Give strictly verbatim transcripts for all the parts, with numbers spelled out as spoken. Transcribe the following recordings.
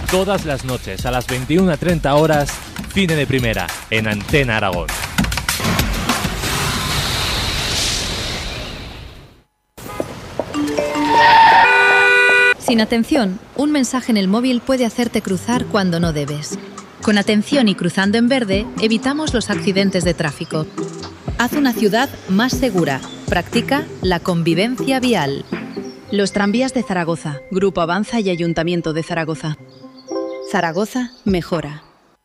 Todas las noches a las veintiuna treinta horas, Cine de Primera, en Antena Aragón. Sin atención, un mensaje en el móvil puede hacerte cruzar cuando no debes. Con atención y cruzando en verde, evitamos los accidentes de tráfico. Haz una ciudad más segura. Practica la convivencia vial. Los tranvías de Zaragoza, Grupo Avanza y Ayuntamiento de Zaragoza. Zaragoza mejora.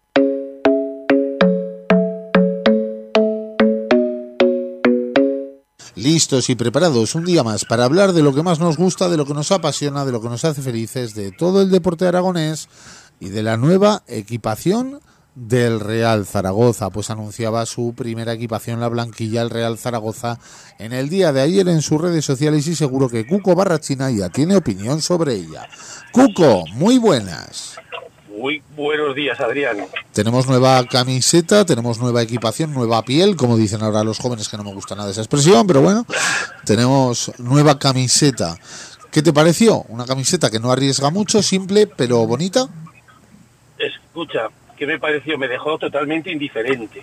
Listos y preparados un día más para hablar de lo que más nos gusta, de lo que nos apasiona, de lo que nos hace felices, de todo el deporte aragonés y de la nueva equipación del Real Zaragoza. Pues anunciaba su primera equipación, la blanquilla, el Real Zaragoza, en el día de ayer en sus redes sociales, y seguro que Cuco Barrachina ya tiene opinión sobre ella. Cuco, muy buenas. Muy buenos días, Adrián. Tenemos nueva camiseta, tenemos nueva equipación, nueva piel, como dicen ahora los jóvenes, que no me gusta nada esa expresión, pero bueno, tenemos nueva camiseta. ¿Qué te pareció? Una camiseta que no arriesga mucho, simple, pero bonita. Escucha, ¿qué me pareció? Me dejó totalmente indiferente.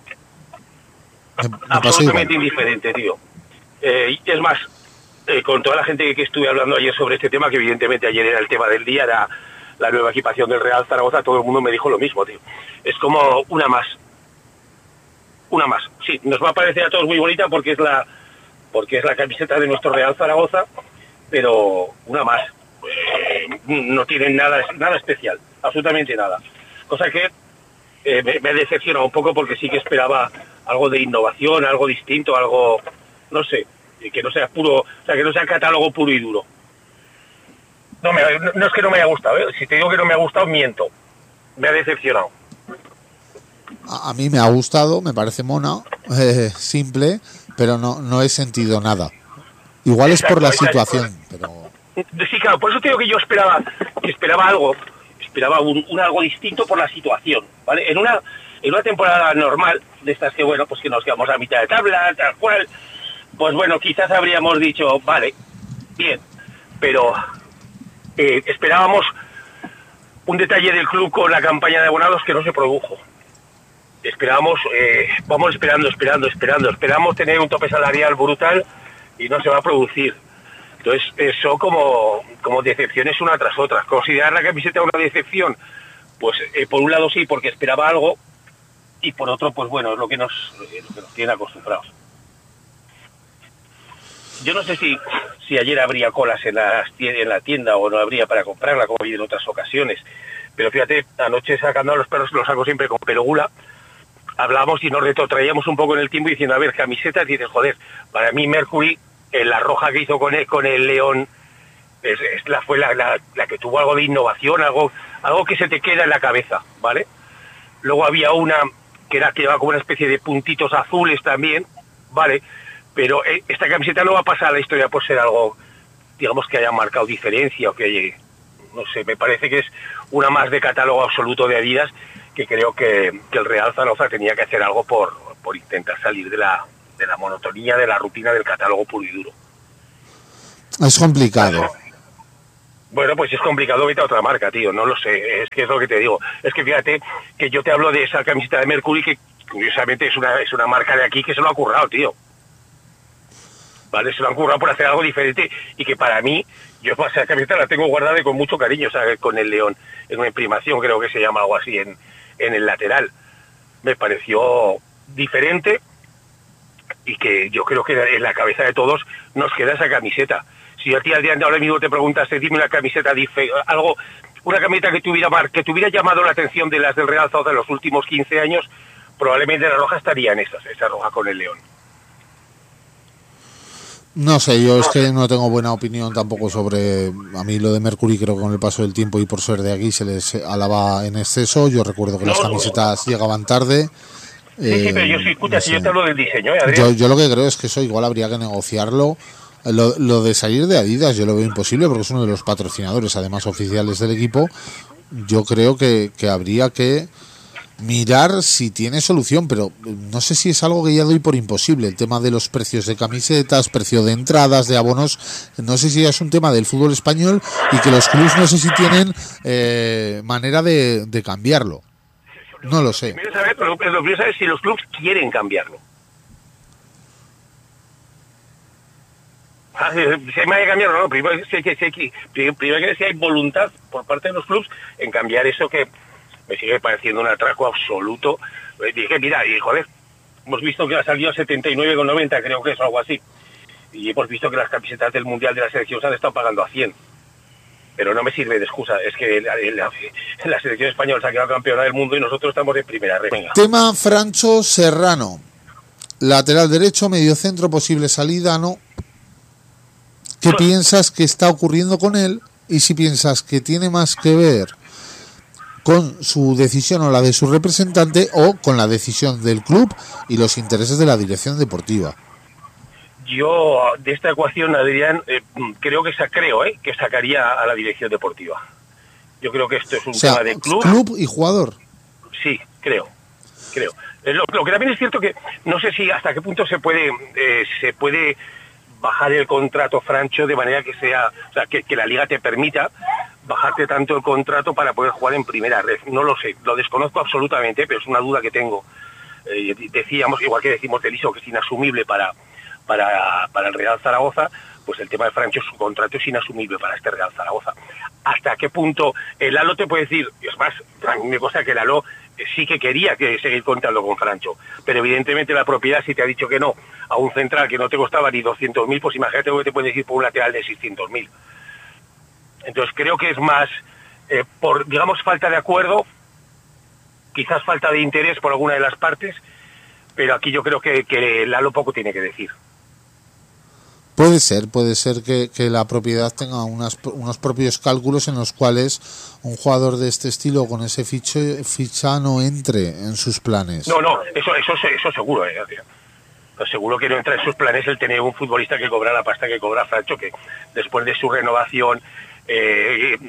Me, me Absolutamente indiferente, tío. Eh, es más, eh, con toda la gente que estuve hablando ayer sobre este tema, que evidentemente ayer era el tema del día, era la nueva equipación del Real Zaragoza, todo el mundo me dijo lo mismo, tío. Es como una más. Una más. Sí, nos va a parecer a todos muy bonita porque es la porque es la camiseta de nuestro Real Zaragoza, pero una más. Eh, no tienen nada nada especial, absolutamente nada. Cosa que eh, me, me ha decepcionado un poco, porque sí que esperaba algo de innovación, algo distinto, algo, no sé, que no sea puro, o sea, que no sea catálogo puro y duro. No, me, no es que no me haya gustado, ¿eh? Si te digo que no me ha gustado, miento. Me ha decepcionado. A, a mí me ha gustado, me parece mona, eh, simple, pero no, no he sentido nada. Igual exacto, es por la exacto. situación, pero... Sí, claro, por eso te digo que yo esperaba, que esperaba algo, esperaba un, un algo distinto por la situación, ¿vale? En una, en una temporada normal, de estas que, bueno, pues que nos quedamos a mitad de tabla, tal cual, pues bueno, quizás habríamos dicho, vale, bien, pero... Eh, esperábamos un detalle del club con la campaña de abonados que no se produjo. Esperábamos, eh, vamos esperando, esperando, esperando, esperamos tener un tope salarial brutal y no se va a producir. Entonces, eso como, como decepciones una tras otra. Considerar la camiseta una decepción, pues eh, por un lado sí, porque esperaba algo, y por otro, pues bueno, es lo que nos, eh, lo que nos tienen acostumbrados. Yo no sé si, si ayer habría colas en, las, en la tienda o no habría para comprarla, como hay en otras ocasiones. Pero fíjate, anoche sacando a los perros, los saco siempre con pelogula, hablábamos y nos retrotraíamos un poco en el tiempo diciendo, a ver, camisetas, y dices, joder, para mí Mercury, en la roja que hizo con el, con el León, es, es la, fue la, la, la que tuvo algo de innovación, algo, algo que se te queda en la cabeza, ¿vale? Luego había una que era que llevaba como una especie de puntitos azules también, ¿vale? Pero eh, esta camiseta no va a pasar a la historia por ser algo, digamos, que haya marcado diferencia o que haya, no sé, me parece que es una más de catálogo absoluto de Adidas, que creo que, que el Real Zaragoza tenía que hacer algo por, por intentar salir de la, de la monotonía, de la rutina del catálogo puro y duro. Es complicado. Bueno, pues es complicado, vete a otra marca, tío, no lo sé, es que es lo que te digo. Es que fíjate que yo te hablo de esa camiseta de Mercury, que curiosamente es una, es una marca de aquí que se lo ha currado, tío. ¿Vale? Se lo han currado por hacer algo diferente, y que para mí, yo esa camiseta la tengo guardada y con mucho cariño, o sea, con el León, en una imprimación, creo que se llama algo así, en, en el lateral. Me pareció diferente, y que yo creo que en la cabeza de todos nos queda esa camiseta. Si a ti al día de ahora mismo te preguntaste, dime una camiseta, algo, una camiseta que tuviera, que tuviera llamado la atención de las del Real Zaragoza de los últimos quince años, probablemente la roja estaría en esas, esa roja con el León. No sé, yo es que no tengo buena opinión tampoco sobre... A mí lo de Mercury, creo que con el paso del tiempo y por ser de aquí se les alaba en exceso. Yo recuerdo que no, las camisetas no. llegaban tarde. Sí, eh, sí, pero yo sí, escucha, no si sé. Yo te hablo del diseño, ¿eh, Adrián? Yo, yo lo que creo es que eso igual habría que negociarlo. Lo, lo de salir de Adidas yo lo veo imposible, porque es uno de los patrocinadores, además oficiales del equipo. Yo creo que, que habría que mirar si tiene solución, pero no sé si es algo que ya doy por imposible, el tema de los precios de camisetas, precio de entradas, de abonos, no sé si ya es un tema del fútbol español y que los clubs no sé si tienen eh, manera de, de cambiarlo. No lo sé. Primero saber, lo primero saber si los clubs quieren cambiarlo. Ah, si hay manera de cambiarlo, no, primero hay que, que, primero que si hay voluntad por parte de los clubs en cambiar eso que me sigue pareciendo un atraco absoluto. Dije, mira, y joder, hemos visto que ha salido a setenta y nueve con noventa, creo que es algo así. Y hemos visto que las camisetas del Mundial de la selección se han estado pagando a cien. Pero no me sirve de excusa, es que la, la, la selección española se ha quedado campeona del mundo y nosotros estamos en primera red. Venga. Tema Francho Serrano. Lateral derecho, medio centro, posible salida, ¿no? ¿Qué no. piensas que está ocurriendo con él? Y si piensas que tiene más que ver con su decisión o la de su representante o con la decisión del club y los intereses de la dirección deportiva. Yo de esta ecuación, Adrián, eh, creo que sa creo eh, que sacaría a la dirección deportiva. Yo creo que esto es un o sea, tema de club. Club y jugador. Sí, creo, creo. Eh, lo, lo que también es cierto que no sé si hasta qué punto se puede eh, se puede bajar el contrato, Francho, de manera que sea, o sea, que, que la liga te permita bajarte tanto el contrato para poder jugar en primera red. No lo sé, lo desconozco absolutamente, pero es una duda que tengo. Eh, decíamos, igual que decimos del I S O, que es inasumible para, para, para el Real Zaragoza, pues el tema de Francho, su contrato es inasumible para este Real Zaragoza. ¿Hasta qué punto el Lalo te puede decir? Es más, a mí me consta que el Lalo sí que quería que seguir contando con Francho, pero evidentemente la propiedad, si te ha dicho que no a un central que no te costaba ni doscientos mil, pues imagínate lo que te puede decir por un lateral de seiscientos mil. Entonces creo que es más eh, por, digamos, falta de acuerdo, quizás falta de interés por alguna de las partes, pero aquí yo creo que, que Lalo poco tiene que decir. Puede ser, puede ser que, que la propiedad tenga unas, unos propios cálculos en los cuales un jugador de este estilo con ese fiche, ficha no entre en sus planes. No, no, eso eso, eso seguro, eh, pues seguro que no entra en sus planes el tener un futbolista que cobra la pasta que cobra Francho, que después de su renovación eh,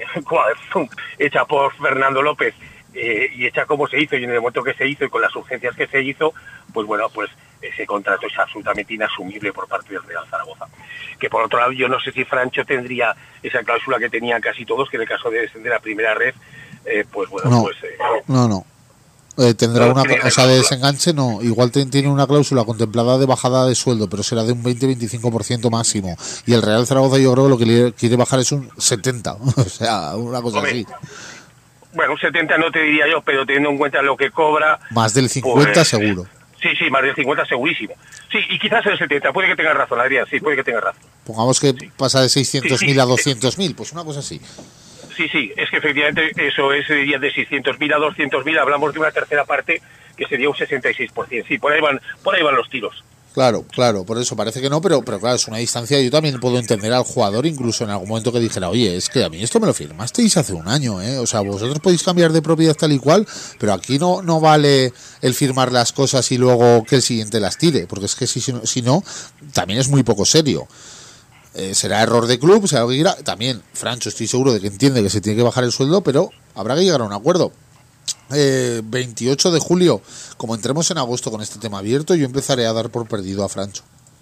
hecha por Fernando López eh, y hecha como se hizo y en el momento que se hizo y con las urgencias que se hizo, pues bueno, pues ese contrato es absolutamente inasumible por parte del Real Zaragoza. Que por otro lado yo no sé si Francho tendría esa cláusula que tenían casi todos, que en el caso de descender a primera red, eh, pues bueno, no, pues... Eh, no, no. Eh, tendrá no una, o sea, de desenganche no, igual te, tiene una cláusula contemplada de bajada de sueldo, pero será de un veinte a veinticinco por ciento máximo. Y el Real Zaragoza yo creo que lo que le quiere bajar es un setenta, o sea, una cosa Hombre, así. Bueno, un setenta no te diría yo, pero teniendo en cuenta lo que cobra... Más del cincuenta pues, seguro. Sí, sí, más del cincuenta segurísimo. Sí, y quizás el setenta, puede que tengas razón, Adrián, sí, puede que tengas razón. Pongamos que sí. pasa de seiscientos mil sí, sí, a doscientos mil, pues una cosa así. Sí, sí, es que efectivamente eso es sería de seiscientos mil a doscientos mil, hablamos de una tercera parte que sería un sesenta y seis por ciento. Sí, por ahí van, por ahí van los tiros. Claro, claro, por eso parece que no, pero, pero claro, es una distancia. Yo también puedo entender al jugador, incluso en algún momento que dijera, oye, es que a mí esto me lo firmasteis hace un año, ¿eh? O sea, vosotros podéis cambiar de propiedad tal y cual, pero aquí no, no vale el firmar las cosas y luego que el siguiente las tire, porque es que si, si no, también es muy poco serio. Eh, será error de club, será lo que quiera. También, Francho, estoy seguro de que entiende que se tiene que bajar el sueldo, pero habrá que llegar a un acuerdo. Eh, veintiocho de julio, como entremos en agosto con este tema abierto, yo empezaré a dar por perdido a Francho.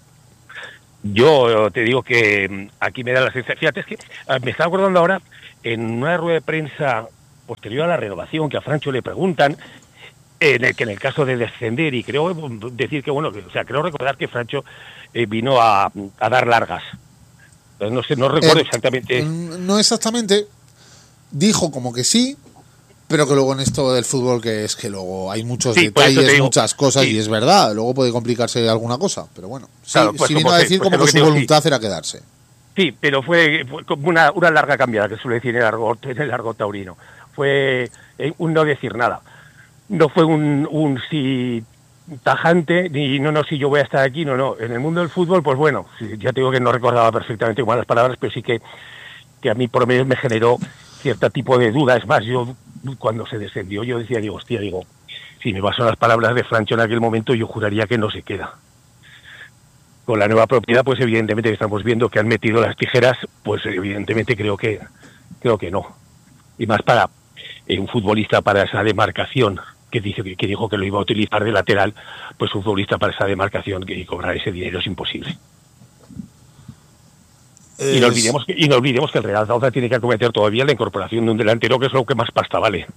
Yo te digo que aquí me da la sensación, fíjate, es que me estaba acordando ahora en una rueda de prensa posterior a la renovación que a Francho le preguntan en el que en el caso de descender, y creo decir que bueno, o sea, creo recordar que Francho eh, vino a, a dar largas. Entonces, no sé, no recuerdo eh, exactamente. No exactamente, dijo como que sí, pero que luego en esto del fútbol, que es que luego hay muchos sí, detalles, digo, muchas cosas, sí. Y es verdad, luego puede complicarse alguna cosa, pero bueno, sí, claro, pues sí vino a decir pues como que, que su digo, voluntad sí. era quedarse. Sí, pero fue, fue como una, una larga cambiada, que suele decir en el argot, en el argot taurino. Fue un no decir nada. No fue un, un sí tajante, ni no, no, si yo voy a estar aquí, no, no. En el mundo del fútbol, pues bueno, ya te digo que no recordaba perfectamente con las palabras, pero sí que, que a mí por lo menos me generó cierto tipo de duda. Es más, yo cuando se descendió, yo decía, digo, hostia, digo, si me baso en las palabras de Francho en aquel momento, yo juraría que no se queda. Con la nueva propiedad, pues evidentemente estamos viendo que han metido las tijeras, pues evidentemente creo que creo que no. Y más para eh, un futbolista para esa demarcación que dice que, que dijo que lo iba a utilizar de lateral, pues un futbolista para esa demarcación que cobrar ese dinero es imposible. Es... Y no olvidemos que, y no olvidemos que el Real Zaragoza tiene que acometer todavía la incorporación de un delantero, que es lo que más pasta vale.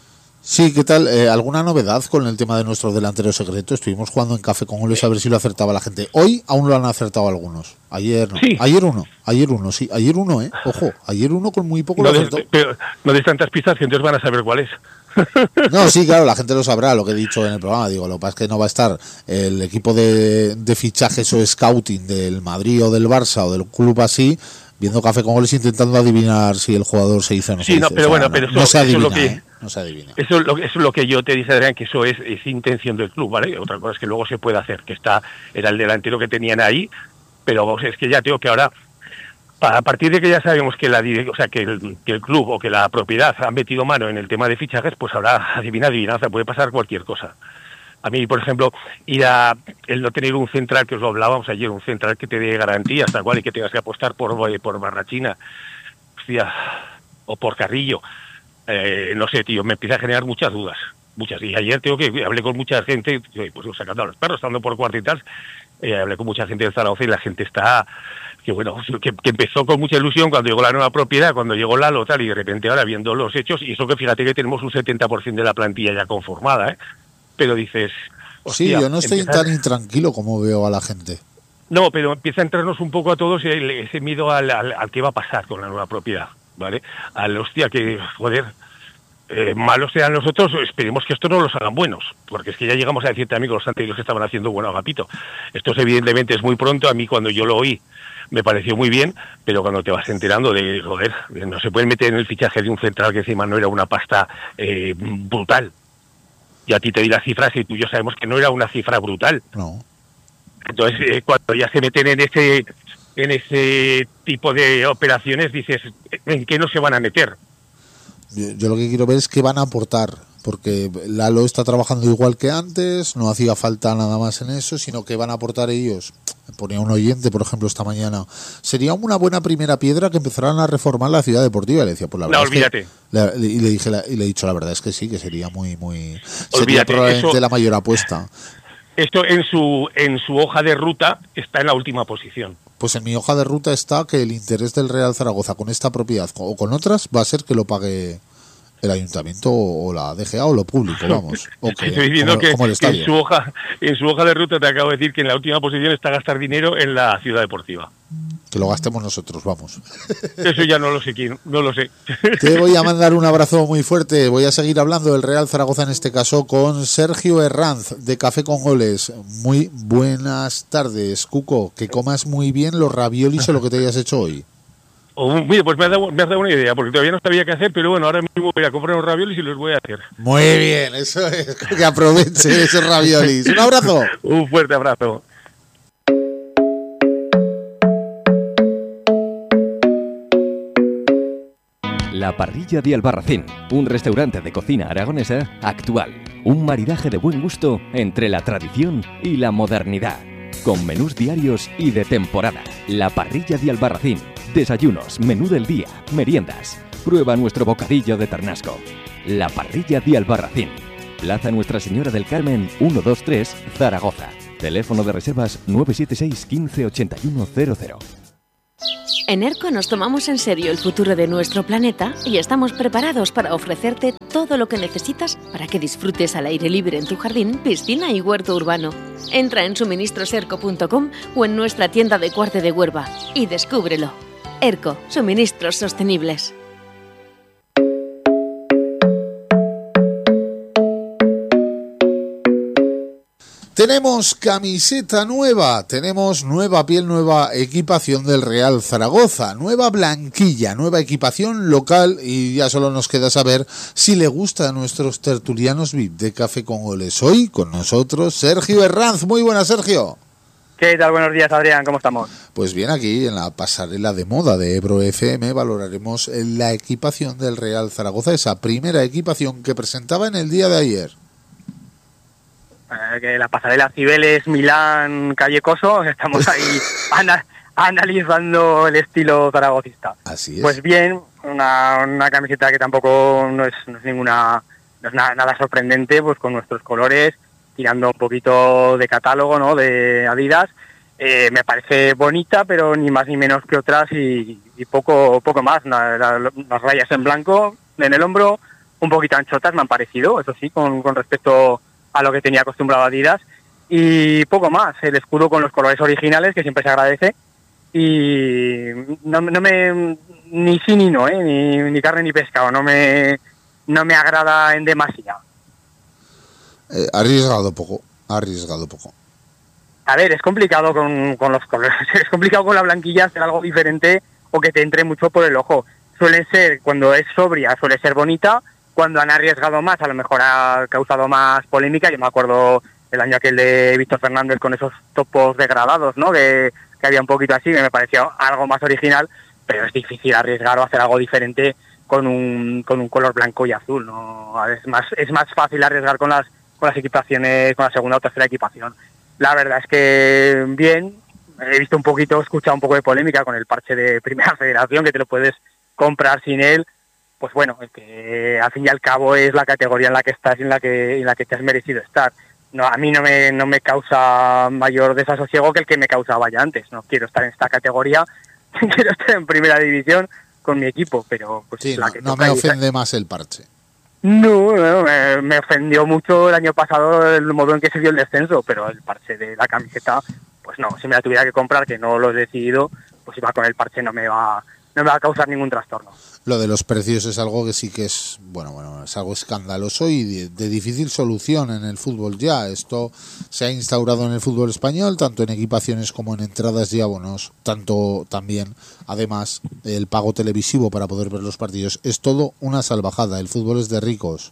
Sí, ¿qué tal? Eh, ¿Alguna novedad con el tema de nuestro delantero secreto? Estuvimos jugando en Café con Goles a ver si lo acertaba la gente. Hoy aún lo han acertado algunos. Ayer no. Sí. Ayer uno. Ayer uno, sí. Ayer uno, ¿eh? Ojo, ayer uno con muy poco no lo acertó. De, pero no des tantas pistas que entonces van a saber cuál es. No, sí, claro, la gente lo sabrá, lo que he dicho en el programa. Digo, lo que pasa es que no va a estar el equipo de, de fichajes o scouting del Madrid o del Barça o del club así, viendo Café con Goles intentando adivinar si el jugador se hizo o no sí, se no, hizo. pero O sea, bueno, no, pero eso, no se adivina, eso es lo que, ¿eh? No se adivina. Eso es lo, eso es lo que yo te dije, Adrián, que eso es, es intención del club, ¿vale? Otra cosa es que luego se puede hacer, que está era el delantero que tenían ahí, pero o sea, es que ya tengo que ahora, a partir de que ya sabemos que la o sea que el, que el club o que la propiedad han metido mano en el tema de fichajes, pues ahora adivina adivinanza, puede pasar cualquier cosa. A mí, por ejemplo, ir a el no tener un central, que os lo hablábamos ayer, un central que te dé garantías, tal cual, y que tengas que apostar por, por Barrachina, hostia, o por Carrillo, eh, no sé, tío, me empieza a generar muchas dudas, muchas. Y ayer tengo que hablé con mucha gente, pues sacando a los perros, estando por cuarto y tal, eh, hablé con mucha gente de Zaragoza y la gente está, que bueno, que, que empezó con mucha ilusión cuando llegó la nueva propiedad, cuando llegó Lalo, tal, y de repente ahora viendo los hechos, y eso que fíjate que tenemos un setenta por ciento de la plantilla ya conformada, ¿eh? Pero dices... Hostia, sí, yo no estoy empieza... tan intranquilo como veo a la gente. No, pero empieza a entrarnos un poco a todos ese miedo al, al, al que va a pasar con la nueva propiedad, ¿vale? Al hostia que, joder, eh, malos sean nosotros, esperemos que esto no los hagan buenos, porque es que ya llegamos a decirte, amigos, los anteriores que estaban haciendo bueno agapito. Esto es, evidentemente es muy pronto, a mí cuando yo lo oí me pareció muy bien, pero cuando te vas enterando de, joder, no se pueden meter en el fichaje de un central que encima no era una pasta eh, brutal. Y a ti te di las cifras y tú y yo sabemos que no era una cifra brutal. No. Entonces, eh, cuando ya se meten en ese en ese tipo de operaciones, dices, ¿en qué no se van a meter? Yo, yo lo que quiero ver es qué van a aportar, porque Lalo está trabajando igual que antes, no hacía falta nada más en eso, sino que van a aportar ellos. Ponía un oyente, por ejemplo, esta mañana, sería una buena primera piedra que empezaran a reformar la ciudad deportiva. Y le decía, pues la verdad, no, olvídate. Es que, la, y le dije, la, y le he dicho, la verdad es que sí, que sería muy, muy, sería olvídate, probablemente eso, la mayor apuesta. Esto en su en su hoja de ruta está en la última posición. Pues en mi hoja de ruta está que el interés del Real Zaragoza con esta propiedad o con otras va a ser que lo pague el ayuntamiento o la D G A o lo público, vamos. O que, Estoy diciendo como, que, como el que en su hoja en su hoja de ruta te acabo de decir que en la última posición está gastar dinero en la ciudad deportiva. Que lo gastemos nosotros, vamos. Eso ya no lo sé quién, no lo sé. Te voy a mandar un abrazo muy fuerte. Voy a seguir hablando del Real Zaragoza, en este caso con Sergio Herranz de Café con Goles. Muy buenas tardes, Cuco. Que comas muy bien los raviolis o lo que te hayas hecho hoy. Oh, mira, pues me has, dado, me has dado una idea, porque todavía no sabía qué hacer, pero bueno, ahora mismo voy a comprar unos raviolis y los voy a hacer. Muy bien, eso es, que aproveche esos raviolis. Un abrazo. Un fuerte abrazo. La Parrilla de Albarracín, un restaurante de cocina aragonesa actual. Un maridaje de buen gusto entre la tradición y la modernidad. Con menús diarios y de temporada. La Parrilla de Albarracín. Desayunos, menú del día, meriendas. Prueba nuestro bocadillo de ternasco. La Parrilla de Albarracín. Plaza Nuestra Señora del Carmen, ciento veintitrés, Zaragoza. Teléfono de reservas nueve siete seis, quince, ochenta y uno cero cero. En ERCO nos tomamos en serio el futuro de nuestro planeta y estamos preparados para ofrecerte todo lo que necesitas para que disfrutes al aire libre en tu jardín, piscina y huerto urbano. Entra en suministros erco punto com o en nuestra tienda de Cuarte de Huerva y descúbrelo. ERCO, suministros sostenibles. Tenemos camiseta nueva, tenemos nueva piel, nueva equipación del Real Zaragoza, nueva blanquilla, nueva equipación local y ya solo nos queda saber si le gusta a nuestros tertulianos V I P de Café con Goles. Hoy con nosotros Sergio Herranz. Muy buenas, Sergio. ¿Qué tal? Buenos días, Adrián. ¿Cómo estamos? Pues bien, aquí en la pasarela de moda de Ebro F M valoraremos la equipación del Real Zaragoza, esa primera equipación que presentaba en el día de ayer. Eh, que la pasarela Cibeles, Milán, Calle Coso, estamos ahí ana- analizando el estilo zaragocista. Así es. Pues bien, una, una camiseta que tampoco no es, no es ninguna no es nada, nada sorprendente, pues con nuestros colores, tirando un poquito de catálogo, ¿no?, de Adidas. Eh, me parece bonita, pero ni más ni menos que otras y, y poco poco más. La, la, las rayas en blanco en el hombro, un poquito anchotas me han parecido, eso sí, con, con respecto a lo que tenía acostumbrado Adidas, y poco más. El escudo con los colores originales, que siempre se agradece, y no, no me ni sí ni no, ¿eh? ni, ni carne ni pescado, no me no me agrada en demasía. Eh, arriesgado poco, arriesgado poco. A ver, es complicado con, con los colores, es complicado con la blanquilla hacer algo diferente o que te entre mucho por el ojo. Suele ser, cuando es sobria, suele ser bonita. Cuando han arriesgado más, a lo mejor ha causado más polémica. Yo me acuerdo el año aquel de Víctor Fernández con esos topos degradados, ¿no?, que, que había un poquito así, que me pareció algo más original, pero es difícil arriesgar o hacer algo diferente con un, con un color blanco y azul, ¿no? Es más, es más fácil arriesgar con las, con las equipaciones, con la segunda o tercera equipación. La verdad es que bien, he visto un poquito, he escuchado un poco de polémica con el parche de Primera Federación, que te lo puedes comprar sin él. Pues bueno, que al fin y al cabo es la categoría en la que estás y en la que, en la que te has merecido estar. No, a mí no me, no me causa mayor desasosiego que el que me causaba ya antes. No quiero estar en esta categoría, quiero estar en Primera División con mi equipo, pero pues sí, la no, que no me ofende más el parche. No, no me, me ofendió mucho el año pasado el modo en que se dio el descenso, pero el parche de la camiseta, pues no, si me la tuviera que comprar, que no lo he decidido, pues iba con el parche, no me va, no me va a causar ningún trastorno. Lo de los precios es algo que sí que es, bueno, bueno, es algo escandaloso y de, de difícil solución en el fútbol ya. Esto se ha instaurado en el fútbol español, tanto en equipaciones como en entradas y abonos, tanto también, además, el pago televisivo para poder ver los partidos. Es todo una salvajada, el fútbol es de ricos.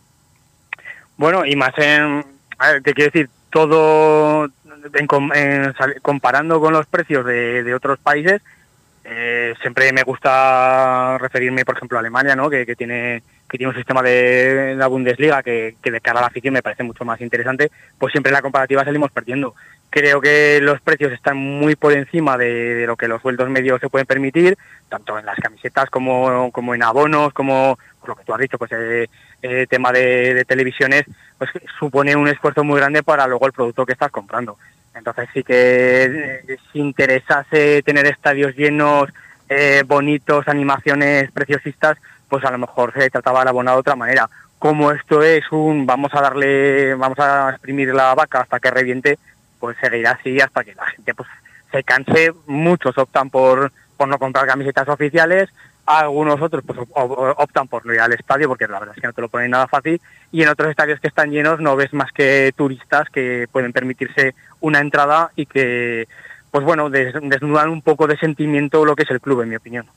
Bueno, y más en, a ver, te quiero decir, todo, en, en, comparando con los precios de, de otros países, Eh, siempre me gusta referirme, por ejemplo, a Alemania, ¿no?, que, que tiene que tiene un sistema de la Bundesliga que, que de cara a la afición me parece mucho más interesante. Pues siempre en la comparativa salimos perdiendo. Creo que los precios están muy por encima de, de lo que los sueldos medios se pueden permitir, tanto en las camisetas como, como en abonos, como por lo que tú has dicho, pues el eh, eh, tema de, de televisiones, pues supone un esfuerzo muy grande para luego el producto que estás comprando. Entonces sí que eh, si interesase tener estadios llenos, eh, bonitos, animaciones preciosistas, pues a lo mejor se trataba el abonado de otra manera. Como esto es un vamos a darle, vamos a exprimir la vaca hasta que reviente, pues seguirá así hasta que la gente pues se canse. Muchos optan por, por no comprar camisetas oficiales, algunos otros pues optan por no ir al estadio porque la verdad es que no te lo ponen nada fácil, y en otros estadios que están llenos no ves más que turistas que pueden permitirse una entrada y que, pues bueno, des, desnudan un poco de sentimiento lo que es el club, en mi opinión.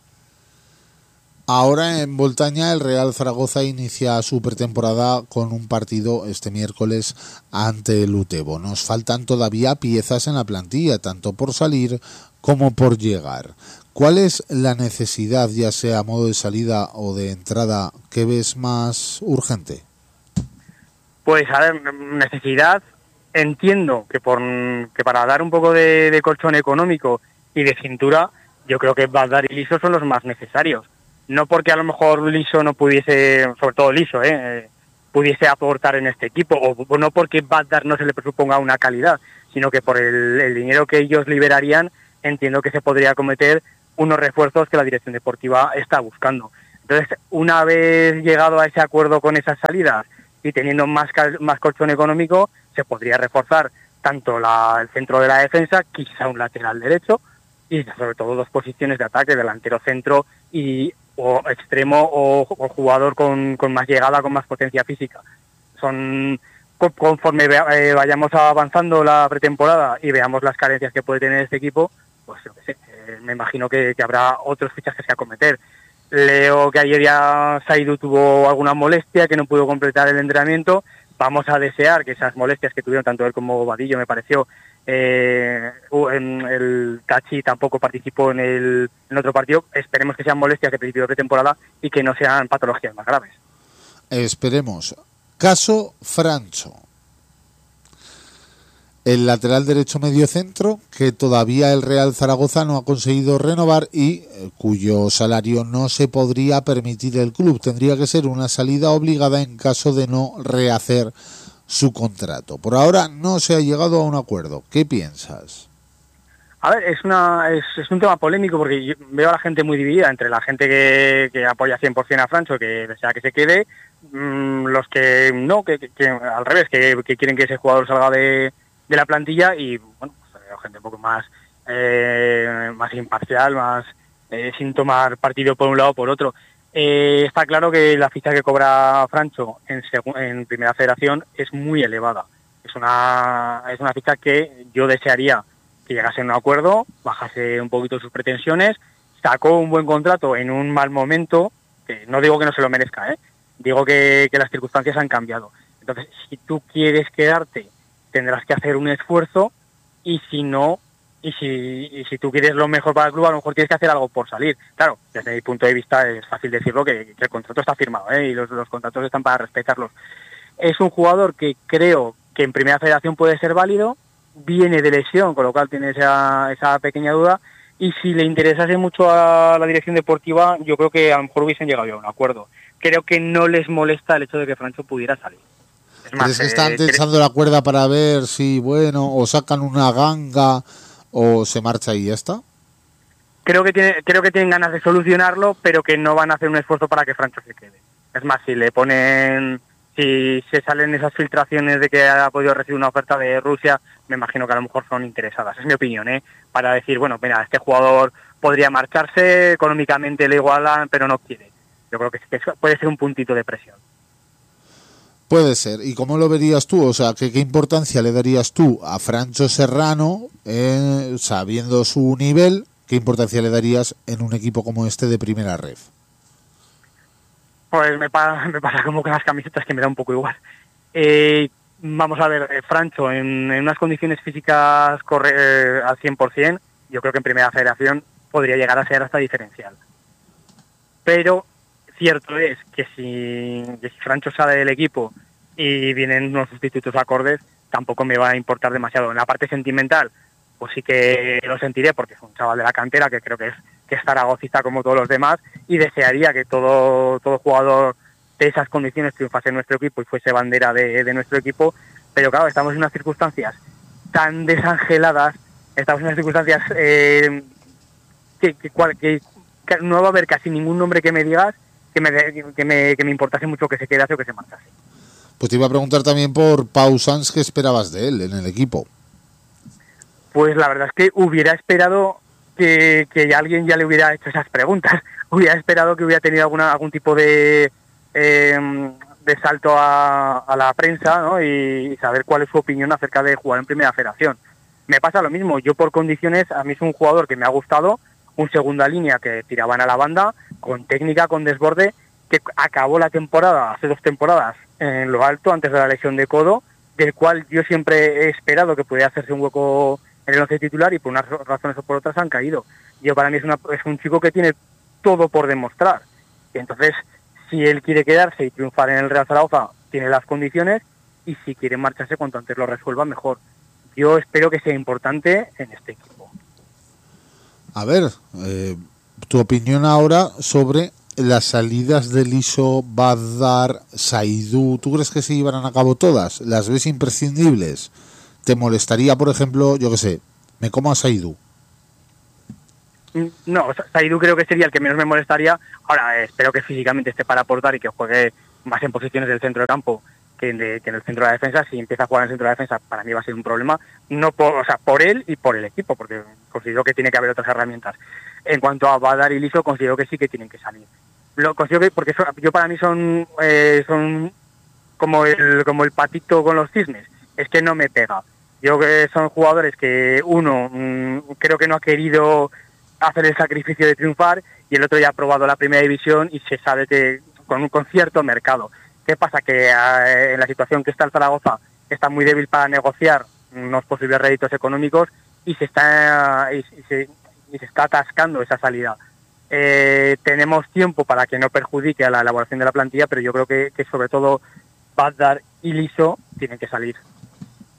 Ahora en Voltaña el Real Zaragoza inicia su pretemporada con un partido este miércoles ante el Utebo. Nos faltan todavía piezas en la plantilla, tanto por salir como por llegar. ¿Cuál es la necesidad, ya sea a modo de salida o de entrada, que ves más urgente? Pues a ver, necesidad, entiendo que por que para dar un poco de, de colchón económico y de cintura, yo creo que Valdar y Liso son los más necesarios. No porque a lo mejor Liso no pudiese, sobre todo Liso, eh, pudiese aportar en este equipo, o no porque Valdar no se le presuponga una calidad, sino que por el, el dinero que ellos liberarían, entiendo que se podría cometer unos refuerzos que la dirección deportiva está buscando. Entonces, una vez llegado a ese acuerdo con esas salidas y teniendo más, más colchón económico, se podría reforzar tanto la, el centro de la defensa, quizá un lateral derecho, y sobre todo dos posiciones de ataque, delantero centro y o extremo o, o jugador con, con más llegada, con más potencia física. Son conforme eh, vayamos avanzando la pretemporada y veamos las carencias que puede tener este equipo, pues yo qué sé, eh, me imagino que, que habrá otros fichajes que acometer. Leo que ayer ya Saidu tuvo alguna molestia, que no pudo completar el entrenamiento. Vamos a desear que esas molestias que tuvieron tanto él como Vadillo, me pareció, eh, en el Tachi tampoco participó en el en otro partido. Esperemos que sean molestias de principio de pretemporada y que no sean patologías más graves. Esperemos. Caso Francho. el lateral derecho mediocentro, que todavía el Real Zaragoza no ha conseguido renovar y eh, cuyo salario no se podría permitir el club. Tendría que ser una salida obligada en caso de no rehacer su contrato. Por ahora no se ha llegado a un acuerdo. ¿Qué piensas? A ver, es una es, es un tema polémico porque yo veo a la gente muy dividida entre la gente que, que apoya cien por ciento a Francho, que desea que se quede, mmm, los que no, que, que, que al revés, que, que quieren que ese jugador salga de, de la plantilla, y bueno, pues veo gente un poco más eh, más imparcial, más eh, sin tomar partido por un lado o por otro. Eh, está claro que la ficha que cobra Francho en, en Primera Federación es muy elevada. Es una es una ficha que yo desearía que llegase a un acuerdo, bajase un poquito sus pretensiones, sacó un buen contrato en un mal momento, que no digo que no se lo merezca, ¿eh? Digo que, que las circunstancias han cambiado. Entonces, si tú quieres quedarte, tendrás que hacer un esfuerzo, y si no, y si, y si tú quieres lo mejor para el club, a lo mejor tienes que hacer algo por salir. Claro, desde mi punto de vista es fácil decirlo, que, que el contrato está firmado, ¿eh? Y los, los contratos están para respetarlos. Es un jugador que creo que en Primera Federación puede ser válido, viene de lesión, con lo cual tiene esa, esa pequeña duda, y si le interesase mucho a la dirección deportiva, yo creo que a lo mejor hubiesen llegado ya a un acuerdo. Creo que no les molesta el hecho de que Francho pudiera salir. Es más, ¿Crees que están eh, tensando cre- la cuerda para ver si, bueno, o sacan una ganga o se marcha y ya está? Creo que tiene, creo que tienen ganas de solucionarlo, pero que no van a hacer un esfuerzo para que Francho se quede. Es más, si le ponen... Si se salen esas filtraciones de que ha podido recibir una oferta de Rusia, me imagino que a lo mejor son interesadas. Es mi opinión, ¿eh? Para decir, bueno, mira, este jugador podría marcharse, económicamente le igualan, pero no quiere. Yo creo que, que puede ser un puntito de presión. Puede ser. ¿Y cómo lo verías tú? O sea, ¿qué, qué importancia le darías tú a Francho Serrano, eh, sabiendo su nivel? ¿Qué importancia le darías en un equipo como este de Primera Ref? Pues me pasa, me pasa como con las camisetas, que me da un poco igual. Eh, vamos a ver, eh, Francho, en, en unas condiciones físicas corre, eh, al cien por ciento, yo creo que en Primera Federación podría llegar a ser hasta diferencial. Pero cierto es que si, que si Francho sale del equipo y vienen unos sustitutos acordes, tampoco me va a importar demasiado. En la parte sentimental, pues sí que lo sentiré, porque es un chaval de la cantera que creo que es que es zaragocista como todos los demás, y desearía que todo todo jugador de esas condiciones triunfase en nuestro equipo y fuese bandera de, de nuestro equipo. Pero claro, estamos en unas circunstancias tan desangeladas, estamos en unas circunstancias eh, que, que, que, que no va a haber casi ningún nombre que me digas que me, que me, que me importase mucho que se quedase o que se marchase. Pues te iba a preguntar también por Pau Sanz, ¿qué esperabas de él en el equipo? Pues la verdad es que hubiera esperado que, que alguien ya le hubiera hecho esas preguntas. Hubiera esperado que hubiera tenido alguna algún tipo de, eh, de salto a, a la prensa, ¿no? y, y saber cuál es su opinión acerca de jugar en Primera Federación. Me pasa lo mismo. Yo, por condiciones, a mí es un jugador que me ha gustado, un segunda línea que tiraban a la banda, con técnica, con desborde, que acabó la temporada, hace dos temporadas, en lo alto, antes de la lesión de codo, del cual yo siempre he esperado que pudiera hacerse un hueco en el once titular, y por unas razones o por otras han caído. Yo, para mí, es, una, es un chico que tiene todo por demostrar. Y entonces, si él quiere quedarse y triunfar en el Real Zaragoza, tiene las condiciones, y si quiere marcharse, cuanto antes lo resuelva, mejor. Yo espero que sea importante en este equipo. A ver, eh, tu opinión ahora sobre las salidas de Liso, Badar, Saidú. ¿Tú crees que se llevarán a cabo todas? ¿Las ves imprescindibles? ¿Te molestaría, por ejemplo, yo qué sé, me como a Saidú? No, Saidú creo que sería el que menos me molestaría. Ahora, eh, espero que físicamente esté para aportar y que juegue más en posiciones del centro de campo que en, de, que en el centro de la defensa. Si empieza a jugar en el centro de la defensa, para mí va a ser un problema, no por, o sea, por él y por el equipo, porque considero que tiene que haber otras herramientas. En cuanto a Badar y Liso, considero que sí que tienen que salir. Lo considero que, porque son, yo para mí son eh, son como el como el patito con los cisnes, es que no me pega. Yo creo que son jugadores que uno mmm, creo que no ha querido hacer el sacrificio de triunfar, y el otro ya ha probado la primera división y se sabe que con un con cierto mercado. ¿Qué pasa? Que eh, en la situación que está el Zaragoza está muy débil para negociar unos posibles réditos económicos, y se está y, y se, y se está atascando esa salida. Eh, tenemos tiempo para que no perjudique a la elaboración de la plantilla, pero yo creo que, que sobre todo Badar y Liso tienen que salir.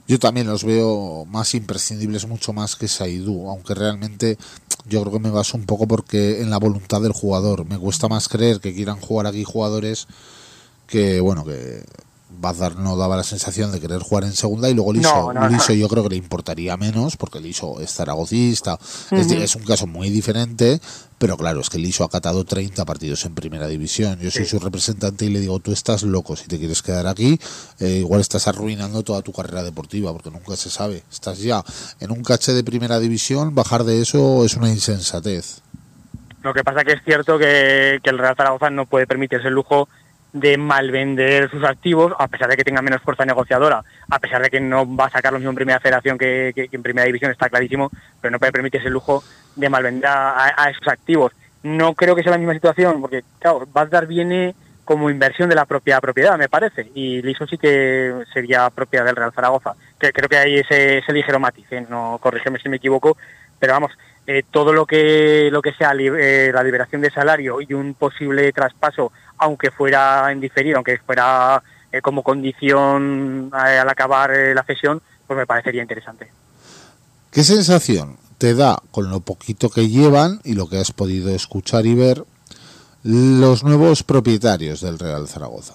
Yo también los veo más imprescindibles, mucho más que Saidú, aunque realmente yo creo que me baso un poco porque en la voluntad del jugador. Me cuesta más creer que quieran jugar aquí jugadores que, bueno, que Bazar no daba la sensación de querer jugar en segunda, y luego Liso, no, no, Liso no. Yo creo que le importaría menos, porque Liso es zaragocista, uh-huh. es, es un caso muy diferente, pero claro, es que Liso ha catado treinta partidos en primera división. Yo soy sí. su representante y le digo, tú estás loco si te quieres quedar aquí, eh, igual estás arruinando toda tu carrera deportiva, porque nunca se sabe, estás ya en un caché de primera división, bajar de eso es una insensatez. Lo que pasa que es cierto que, que el Real Zaragoza no puede permitirse el lujo de malvender sus activos, a pesar de que tenga menos fuerza negociadora, a pesar de que no va a sacar lo mismo en primera federación que, que, que en primera división, está clarísimo, pero no puede permitirse el lujo de malvender a, a esos activos. No creo que sea la misma situación, porque claro, Bazar viene como inversión de la propia propiedad, me parece, y Liso sí que sería propiedad del Real Zaragoza, que creo que hay ese, ese ligero matiz, ¿eh? No, corrígeme si me equivoco, pero vamos, eh, todo lo que lo que sea li- eh, la liberación de salario y un posible traspaso, aunque fuera en diferido, aunque fuera eh, como condición eh, al acabar eh, la cesión, pues me parecería interesante. ¿Qué sensación te da, con lo poquito que llevan y lo que has podido escuchar y ver, los nuevos propietarios del Real Zaragoza?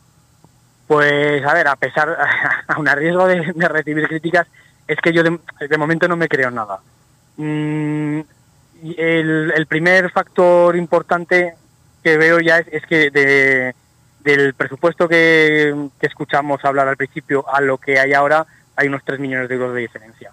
Pues a ver, a pesar, aun a riesgo de, de recibir críticas, es que yo de, de momento no me creo nada. Mm, el, el primer factor importante que veo ya es, es que de, del presupuesto que, que escuchamos hablar al principio a lo que hay ahora, hay unos tres millones de euros de diferencia.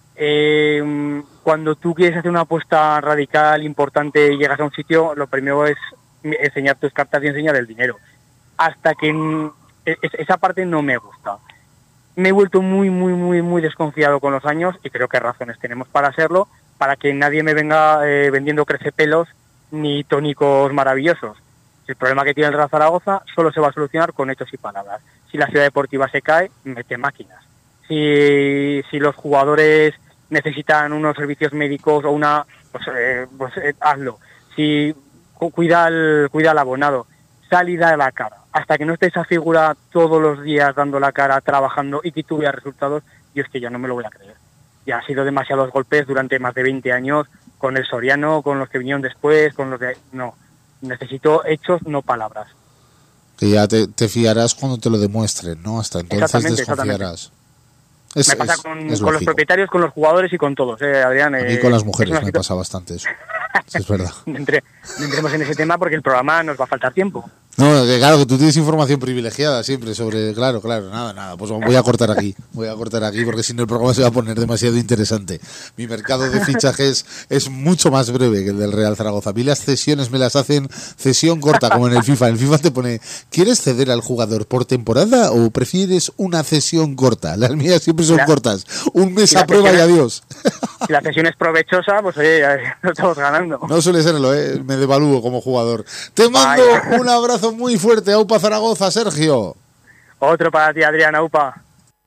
Eh, cuando tú quieres hacer una apuesta radical, importante, y llegas a un sitio, lo primero es enseñar tus cartas y enseñar el dinero. Hasta que esa parte no me gusta. Me he vuelto muy, muy, muy, muy desconfiado con los años, y creo que razones tenemos para hacerlo, para que nadie me venga eh, vendiendo crecepelos ni tónicos maravillosos. El problema que tiene el Real Zaragoza solo se va a solucionar con hechos y palabras. Si la ciudad deportiva se cae, mete máquinas. Si, si los jugadores necesitan unos servicios médicos o una, pues, eh, pues eh, hazlo. Si cuida al, cuida al abonado, sal y da la cara. Hasta que no esté esa figura todos los días dando la cara, trabajando y que tú veas resultados, yo es que ya no me lo voy a creer. Ya ha sido demasiados golpes durante más de veinte años, con el Soriano, con los que vinieron después, con los de... No, necesito hechos, no palabras. Que ya te, te fiarás cuando te lo demuestren, ¿no? Hasta entonces desconfiarás. Es, me pasa es, con, es con los propietarios, con los jugadores y con todos, ¿eh, Adrián? A mí eh, con las mujeres me situ... pasa bastante eso. Sí, es verdad. Entre, entremos en ese tema porque el programa nos va a faltar tiempo. No, que claro, que tú tienes información privilegiada siempre sobre... Claro, claro, nada, nada. Pues voy a cortar aquí. Voy a cortar aquí porque si no el programa se va a poner demasiado interesante. Mi mercado de fichajes es mucho más breve que el del Real Zaragoza. A mí las cesiones me las hacen cesión corta, como en el FIFA. En el FIFA te pone, ¿quieres ceder al jugador por temporada o prefieres una cesión corta? Las mías siempre son la, cortas. Un mes a prueba y adiós. Si la cesión es provechosa, pues oye, no estamos ganando. No suele serlo, ¿eh? Me devalúo como jugador. Te mando Vaya. un abrazo muy fuerte. Aupa Zaragoza, Sergio. Otro para ti, Adrián. Aupa.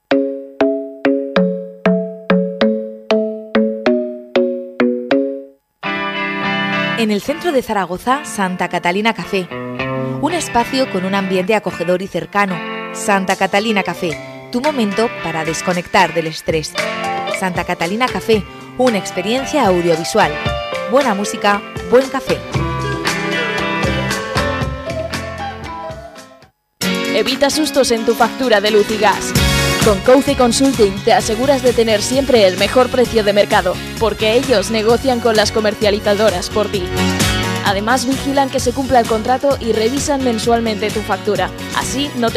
En el centro de Zaragoza, Santa Catalina Café. Un espacio con un ambiente acogedor y cercano. Santa Catalina Café, tu momento para desconectar del estrés. Santa Catalina Café, una experiencia audiovisual. Buena música, buen café. Evita sustos en tu factura de luz y gas. Con Couce Consulting te aseguras de tener siempre el mejor precio de mercado, porque ellos negocian con las comercializadoras por ti. Además, vigilan que se cumpla el contrato y revisan mensualmente tu factura. Así no te